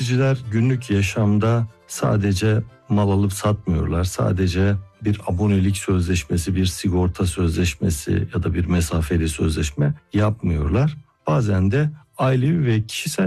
taksiciler günlük yaşamda sadece mal alıp satmıyorlar. Sadece bir abonelik sözleşmesi, bir sigorta sözleşmesi ya da bir mesafeli sözleşme yapmıyorlar. Bazen de ailevi ve kişisel